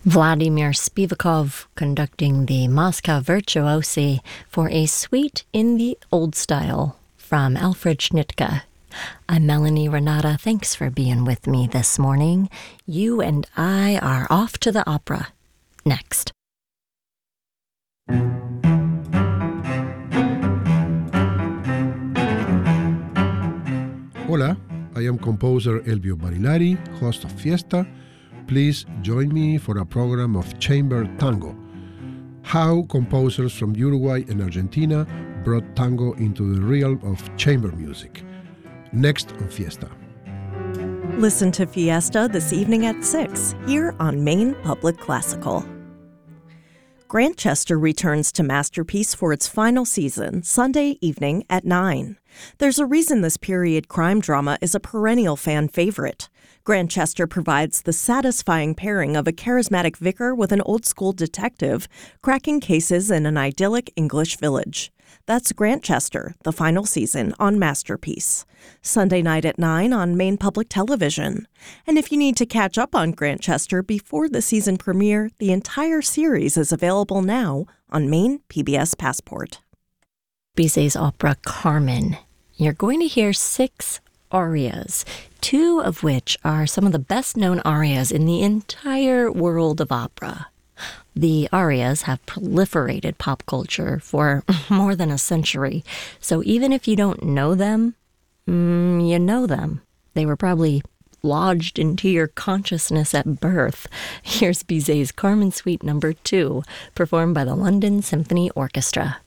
Vladimir Spivakov conducting the Moscow Virtuosi for a suite in the old style from Alfred Schnittke. I'm Melanie Renata. Thanks for being with me this morning. You and I are off to the opera. Next. Hola, I am composer Elvio Barilari, host of Fiesta. Please join me for a program of chamber tango. How composers from Uruguay and Argentina brought tango into the realm of chamber music. Next on Fiesta. Listen to Fiesta this evening at 6 here on Maine Public Classical. Grantchester returns to Masterpiece for its final season, Sunday evening at 9. There's a reason this period crime drama is a perennial fan favorite. Grantchester provides the satisfying pairing of a charismatic vicar with an old-school detective cracking cases in an idyllic English village. That's Grantchester, the final season on Masterpiece. Sunday night at 9 on Maine Public Television. And if you need to catch up on Grantchester before the season premiere, the entire series is available now on Maine PBS Passport. Bizet's opera Carmen. You're going to hear 6 arias, 2 of which are some of the best-known arias in the entire world of opera. The arias have proliferated pop culture for more than a century, so even if you don't know them, you know them. They were probably lodged into your consciousness at birth. Here's Bizet's Carmen Suite No. 2, performed by the London Symphony Orchestra.